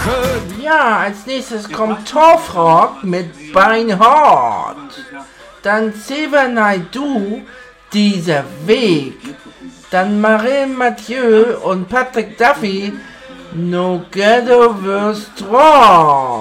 Ja, als nächstes kommt Torfrock mit Beinhard. Dann Xavier Naidoo, Dieser Weg. Dann Marin Mathieu und Patrick Duffy, No Ghetto the Strong.